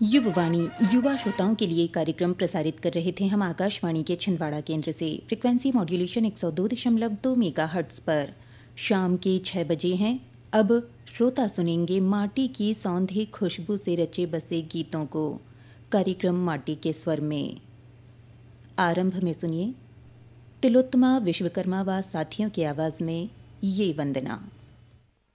युववाणी युवा श्रोताओं के लिए कार्यक्रम प्रसारित कर रहे थे हम आकाशवाणी के छिंदवाड़ा केंद्र से। फ्रिक्वेंसी मॉड्यूलेशन 102.2 मेगाहर्ट्ज पर शाम के 6 बजे हैं। अब श्रोता सुनेंगे माटी की सौंधी खुशबू से रचे बसे गीतों को। कार्यक्रम माटी के स्वर में आरंभ में सुनिए तिलोत्तमा विश्वकर्मा व साथियों की आवाज़ में ये वंदना।